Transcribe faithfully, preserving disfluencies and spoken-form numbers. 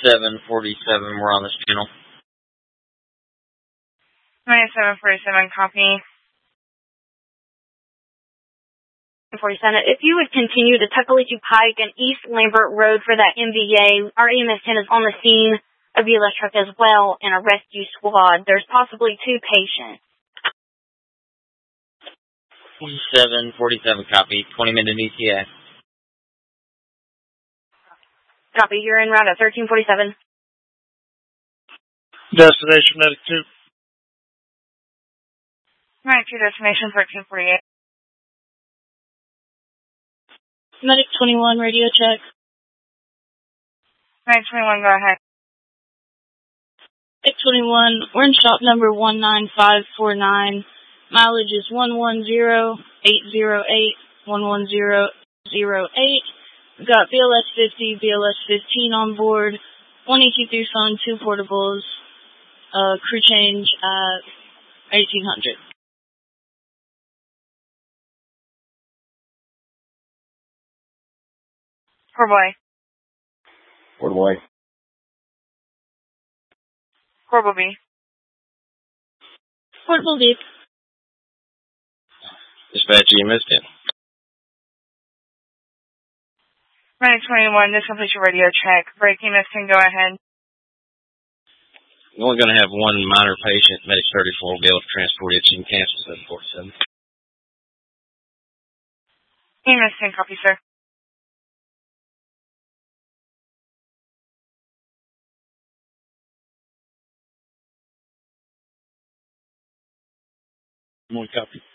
seven forty-seven, we're on this channel. seven forty-seven, copy. forty-seven. If you would continue to Tuckaloosa Pike and East Lambert Road for that M V A, our E M S ten is on the scene, a B L S truck as well, and a rescue squad. There's possibly two patients. seven forty-seven, copy. twenty minute E T A. Copy. You're en route at thirteen forty-seven. Destination Medic two. Medic two, destination thirteen forty-eight. Medic twenty-one, radio check. Medic twenty-one, go ahead. Medic twenty-one, we're in shop number one nine five four nine. Mileage is one one zero eight zero eight, one one zero zero eight. We've got B L S fifty, B L S fifteen on board, one E T three phone, two portables, uh, crew change at eighteen hundred. Poor boy. Port boy. Portable B. Portable deep. Dispatch E M S ten. Medic twenty-one, this completes your radio check. Break E M S ten, go ahead. We're only going to have one minor patient. Medic thirty-four will be able to transport it. She can cancel seven forty-seven. E M S ten, copy, sir. One copy.